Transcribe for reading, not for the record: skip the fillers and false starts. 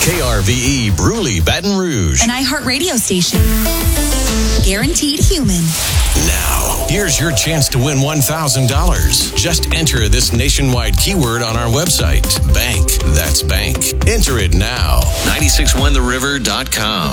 KRVE Bruley, Baton Rouge. An iHeartRadio station. Guaranteed human. Now, here's your chance to win $1,000. Just enter this nationwide keyword on our website. Bank. That's bank. Enter it now. 961theriver.com.